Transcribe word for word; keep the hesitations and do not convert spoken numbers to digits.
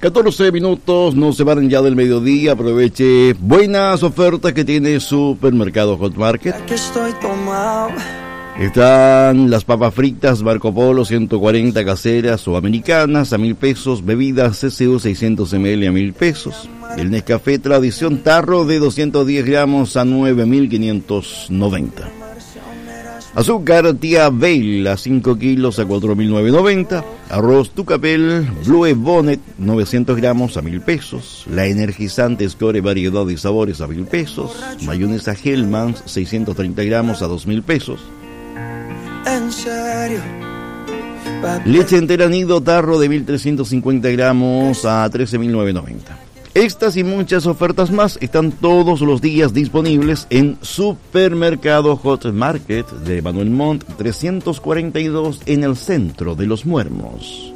catorce minutos, no se van ya del mediodía. Aproveche buenas ofertas que tiene Supermercado Hot Market. Que estoy tomado. Están las papas fritas Marco Polo ciento cuarenta caseras o americanas a mil pesos. Bebidas C C U seiscientos mililitros a mil pesos. El Nescafé Tradición Tarro de doscientos diez gramos a nueve mil quinientos noventa. Azúcar Tía Bell a cinco kilos a cuatro mil novecientos noventa. Arroz Tucapel Blue Bonnet novecientos gramos a mil pesos. La energizante Score variedad de sabores a mil pesos. Mayonesa Hellmann's seiscientos treinta gramos a dos mil pesos. En serio. Leche entera Nido Tarro de mil trescientos cincuenta gramos a trece mil novecientos noventa. Estas y muchas ofertas más están todos los días disponibles en Supermercado Hot Market de Manuel Montt trescientos cuarenta y dos en el centro de Los Muermos.